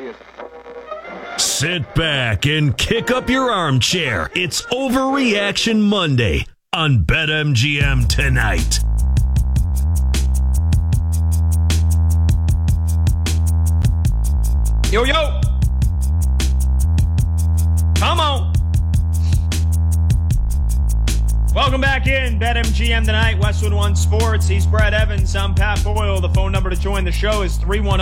serious. Sit back and kick up your armchair. It's Overreaction Monday on BetMGM tonight. Yo, yo. Come on. Welcome back in BetMGM tonight, Westwood One Sports. He's Brad Evans. I'm Pat Boyle. The phone number to join the show is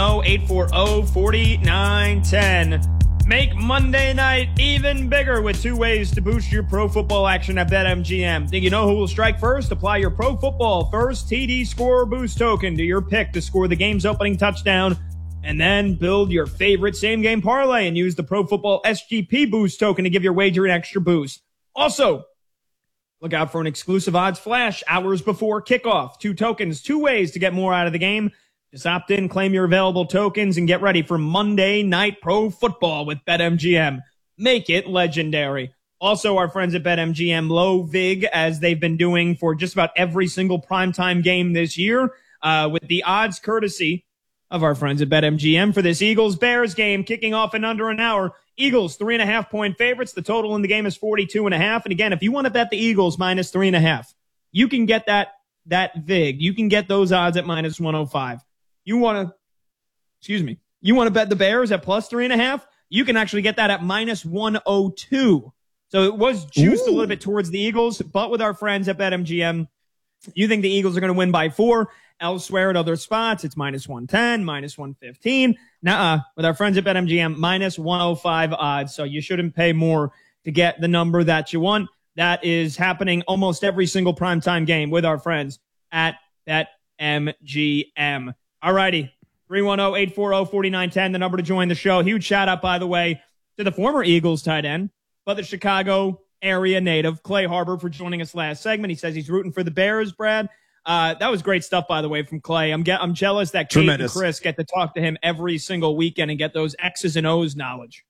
310-840-4910. Make Monday night even bigger with two ways to boost your pro football action at BetMGM. Think you know who will strike first? Apply your Pro Football First TD Score Boost token to your pick to score the game's opening touchdown, and then build your favorite same-game parlay and use the Pro Football SGP Boost token to give your wager an extra boost. Also, look out for an exclusive odds flash hours before kickoff. 2 tokens, 2 ways to get more out of the game. Just opt in, claim your available tokens, and get ready for Monday Night Pro Football with BetMGM. Make it legendary. Also, our friends at BetMGM low vig, as they've been doing for just about every single primetime game this year, with the odds courtesy of our friends at BetMGM for this Eagles-Bears game kicking off in under an hour. Eagles, 3.5-point favorites. The total in the game is 42.5. And again, if you want to bet the Eagles minus 3.5, you can get that vig. You can get those odds at minus 105. You want to bet the Bears at plus 3.5? You can actually get that at minus 102. So it was juiced a little bit towards the Eagles, but with our friends at BetMGM, you think the Eagles are going to win by 4. Elsewhere at other spots, it's minus 110, minus 115. With our friends at BetMGM, minus 105 odds. So you shouldn't pay more to get the number that you want. That is happening almost every single primetime game with our friends at BetMGM. All righty, 310-840-4910, the number to join the show. Huge shout out, by the way, to the former Eagles tight end, but the Chicago area native, Clay Harbor, for joining us last segment. He says he's rooting for the Bears, Brad. That was great stuff, by the way, from Clay. I'm jealous that Kate and Chris get to talk to him every single weekend and get those X's and O's knowledge.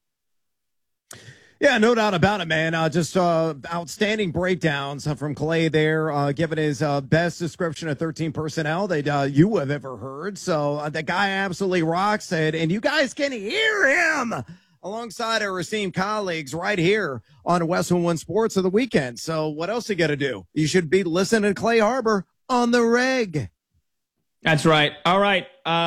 Yeah, no doubt about it, man. Just outstanding breakdowns from Clay there, giving his best description of 13 personnel that you have ever heard. So the guy absolutely rocks it, and you guys can hear him alongside our esteemed colleagues right here on Westwood One Sports of the weekend. So what else you got to do? You should be listening to Clay Harbor on the reg. That's right. All right.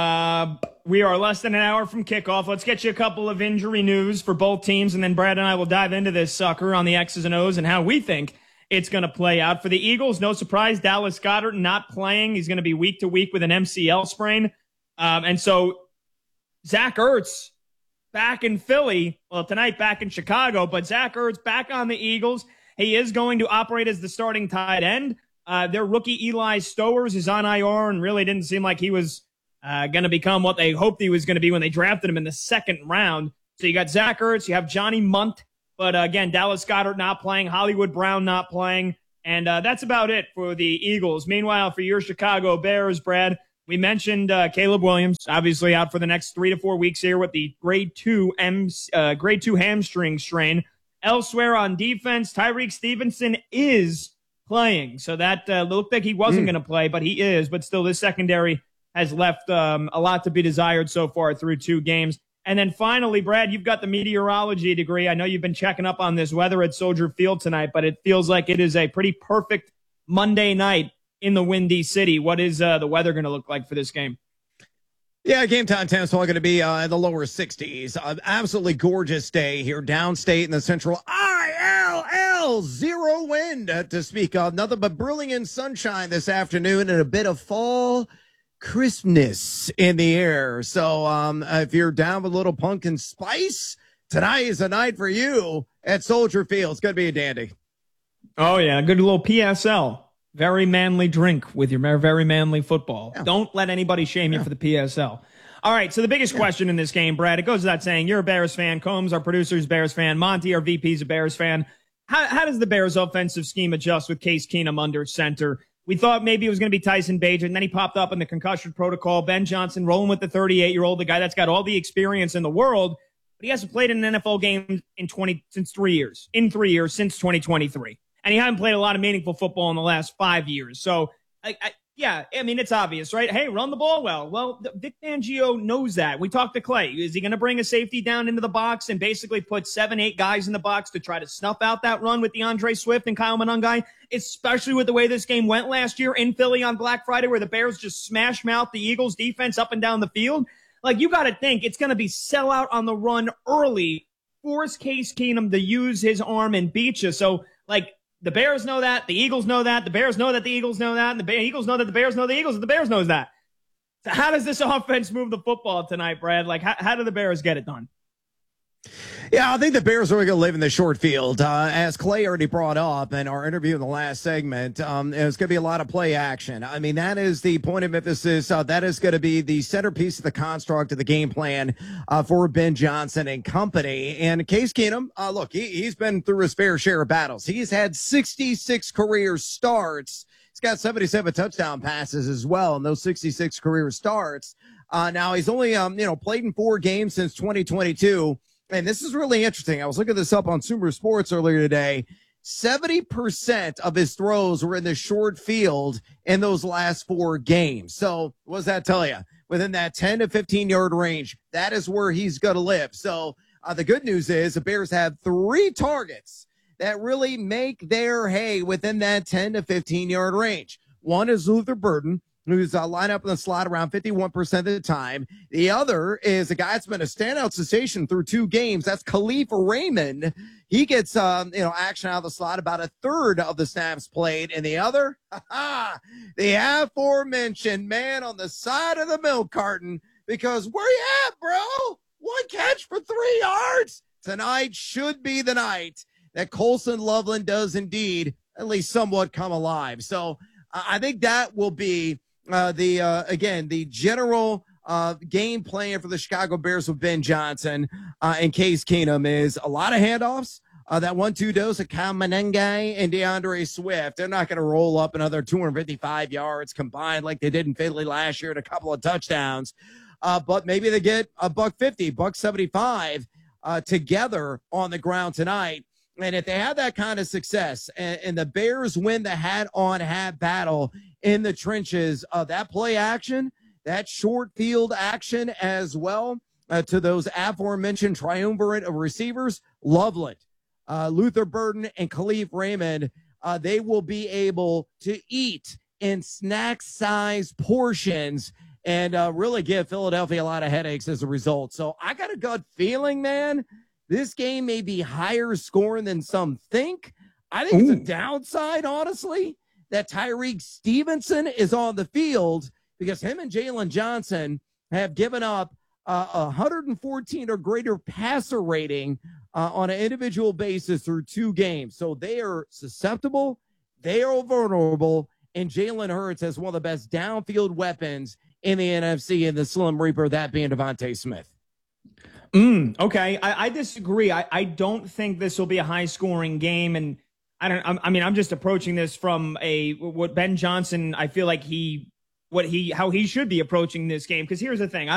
We are less than an hour from kickoff. Let's get you a couple of injury news for both teams, and then Brad and I will dive into this sucker on the X's and O's and how we think it's going to play out. For the Eagles, no surprise, Dallas Goedert not playing. He's going to be week to week with an MCL sprain. And so Zach Ertz back in Philly, well, tonight back in Chicago, but Zach Ertz back on the Eagles. He is going to operate as the starting tight end. Their rookie Eli Stowers is on IR and really didn't seem like he was going to become what they hoped he was going to be when they drafted him in the second round. So you got Zach Ertz, you have Johnny Munt, but again, Dallas Goedert not playing, Hollywood Brown not playing, and that's about it for the Eagles. Meanwhile, for your Chicago Bears, Brad, we mentioned Caleb Williams, obviously out for the next 3 to 4 weeks here with the grade 2 hamstring strain. Elsewhere on defense, Tyreek Stevenson is playing, so that looked like he wasn't going to play, but he is. But still, this secondary has left a lot to be desired so far through 2 games. And then finally, Brad, you've got the meteorology degree. I know you've been checking up on this weather at Soldier Field tonight, but it feels like it is a pretty perfect Monday night in the Windy City. What is the weather going to look like for this game? Yeah, game time temps all going to be in the lower 60s. Absolutely gorgeous day here downstate in the central ILL. 0 wind to speak of. Nothing but brilliant sunshine this afternoon and a bit of fall crispness in the air. So if you're down with a little pumpkin spice, tonight is a night for you at Soldier Field. It's going to be a dandy. Oh, yeah, a good little PSL. Very manly drink with your very manly football. Yeah. Don't let anybody shame you for the PSL. All right, so the biggest question in this game, Brad, it goes without saying, you're a Bears fan. Combs, our producer, is a Bears fan. Monty, our VP, is a Bears fan. How does the Bears' offensive scheme adjust with Case Keenum under center? We thought maybe it was going to be Tyson Bagent, and then he popped up in the concussion protocol. Ben Johnson rolling with the 38-year-old, the guy that's got all the experience in the world, but he hasn't played in an NFL game since 3 years, since 2023. And he hasn't played a lot of meaningful football in the last 5 years. So Yeah, I mean, it's obvious, right? Hey, run the ball well. Well, Vic Fangio knows that. We talked to Clay. Is he going to bring a safety down into the box and basically put 7, 8 guys in the box to try to snuff out that run with DeAndre Swift and Kyle Monangai, especially with the way this game went last year in Philly on Black Friday, where the Bears just smash mouth the Eagles defense up and down the field? Like, you got to think it's going to be sellout on the run early, force Case Keenum to use his arm and beat you. So, like, the Bears know that. The Eagles know that. The Bears know that the Eagles know that. And the Eagles know that the Bears know the Eagles. And the Bears knows that. So how does this offense move the football tonight, Brad? Like, how do the Bears get it done? Yeah, I think the Bears are going to live in the short field. As Clay already brought up in our interview in the last segment, there's going to be a lot of play action. I mean, that is the point of emphasis. That is going to be the centerpiece of the construct of the game plan for Ben Johnson and company. And Case Keenum, look, he's been through his fair share of battles. He's had 66 career starts. He's got 77 touchdown passes as well in those 66 career starts. Now, he's only played in 4 games since 2022. And this is really interesting. I was looking this up on Sumer Sports earlier today. 70% of his throws were in the short field in those last 4 games. So what does that tell you? Within that 10 to 15-yard range, that is where he's going to live. So the good news is the Bears have 3 targets that really make their hay within that 10 to 15-yard range. One is Luther Burden, who's lined up in the slot around 51% of the time. The other is a guy that's been a standout sensation through 2 games. That's Khalif Raymond. He gets, action out of the slot about a third of the snaps played. And the other, the aforementioned man on the side of the milk carton, because where you at, bro? 1 catch for 3 yards. Tonight should be the night that Colson Loveland does indeed at least somewhat come alive. So I think that will be the general game plan for the Chicago Bears with Ben Johnson and Case Keenum is a lot of handoffs. That 1-2 dose of Kyle Monangai and DeAndre Swift. They're not going to roll up another 255 yards combined like they did in Philly last year and a couple of touchdowns. But maybe they get $150, $175 together on the ground tonight. And if they have that kind of success and the Bears win the hat-on-hat battle in the trenches, that play action, that short field action as well, to those aforementioned triumvirate of receivers, Loveland, Luther Burden, and Khalif Raymond, they will be able to eat in snack-sized portions and really give Philadelphia a lot of headaches as a result. So I got a gut feeling, man, this game may be higher scoring than some think. I think it's a downside, honestly, that Tyreek Stevenson is on the field because him and Jalen Johnson have given up 114 or greater passer rating on an individual basis through 2 games. So they are susceptible, they are vulnerable, and Jalen Hurts has one of the best downfield weapons in the NFC, and the Slim Reaper, that being Devontae Smith. Okay. I disagree. I don't think this will be a high scoring game. And I'm just approaching this from what Ben Johnson, I feel like how he should be approaching this game. Cause here's the thing.